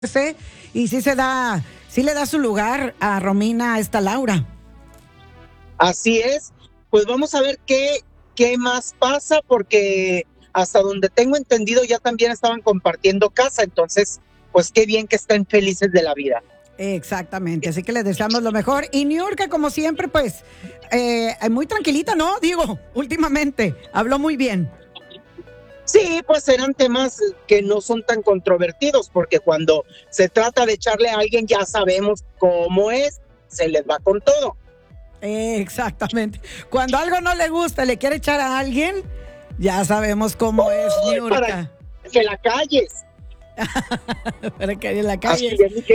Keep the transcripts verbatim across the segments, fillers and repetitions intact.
y sí se da, sí le da su lugar a Romina, a esta Laura. Así es, pues vamos a ver qué, qué más pasa, porque hasta donde tengo entendido ya también estaban compartiendo casa, entonces pues qué bien que estén felices de la vida. Exactamente, así que les deseamos lo mejor. Y Niurka, como siempre, pues eh, muy tranquilita, ¿no? Digo, últimamente, habló muy bien. Sí, pues eran temas que no son tan controvertidos, porque cuando se trata de echarle a alguien ya sabemos cómo es, se les va con todo. Exactamente. Cuando algo no le gusta, le quiere echar a alguien, ya sabemos cómo Uy, es, Niurka. Para que la calles. Para que la calles.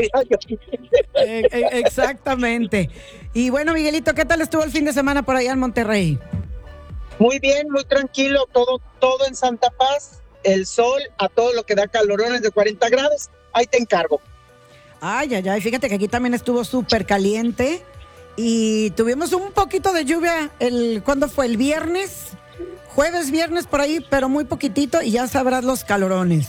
eh, eh, exactamente. Y bueno, Miguelito, ¿qué tal estuvo el fin de semana por allá en Monterrey? Muy bien, muy tranquilo, todo, todo en Santa Paz, el sol a todo lo que da calorones de cuarenta grados, ahí te encargo. Ay, ay, ay, fíjate que aquí también estuvo súper caliente y tuvimos un poquito de lluvia, el, ¿cuándo fue? El viernes, jueves, viernes por ahí, pero muy poquitito y ya sabrás los calorones.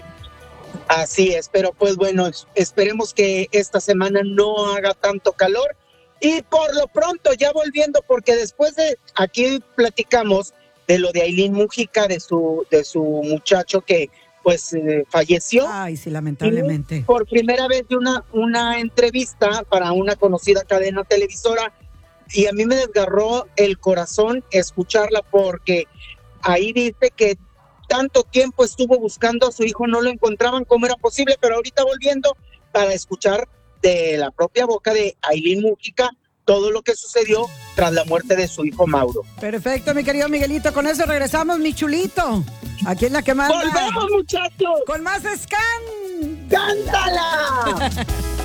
Así es, pero pues bueno, esperemos que esta semana no haga tanto calor. Y por lo pronto, ya volviendo, porque después de aquí platicamos de lo de Aylin Múgica, de su, de su muchacho que pues eh, falleció. Ay, sí, lamentablemente. Y por primera vez de una, una entrevista para una conocida cadena televisora, y a mí me desgarró el corazón escucharla, porque ahí dice que tanto tiempo estuvo buscando a su hijo, no lo encontraban, cómo era posible, pero ahorita volviendo para escuchar de la propia boca de Aylin Múgica todo lo que sucedió tras la muerte de su hijo Mauro. Perfecto, mi querido Miguelito, con eso regresamos, mi chulito. Aquí en la que manda. ¡Volvemos, muchachos! ¡Con más Scan! ¡Cántala!